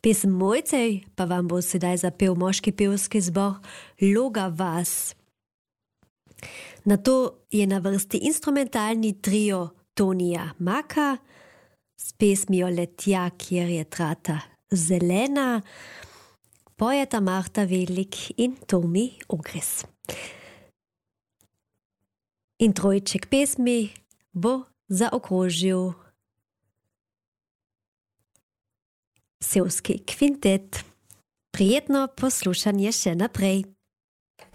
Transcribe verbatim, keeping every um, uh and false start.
Pesem Mojcej pa vam bo sedaj zapel moški pevski zbor Loga Vas. Na to je na vrsti instrumentalni trio Tonija Maka s pesmijo Letja, kjer je trata zelena, pojeta Marta Velik in Tomi Ogres. In trojček pesmi bo zaokrožil Sevski kvintet. Prijetno poslušanje še naprej.